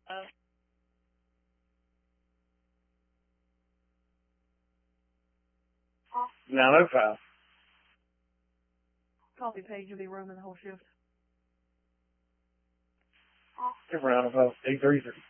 9:05. Copy page will be roaming the whole shift. Around about 8:33.